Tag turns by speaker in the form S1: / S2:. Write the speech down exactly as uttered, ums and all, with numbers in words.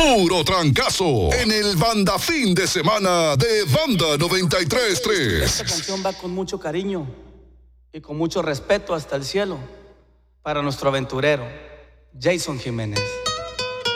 S1: Puro trancazo en el Banda Fin de Semana de Banda noventa y tres punto tres.
S2: Esta canción va con mucho cariño y con mucho respeto hasta el cielo para nuestro aventurero, Jason Jiménez.